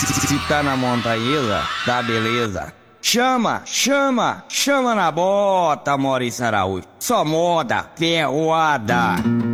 Se tá na montanha, tá beleza. Chama, chama, chama na bota, Maurício Araújo. Só moda, ferroada.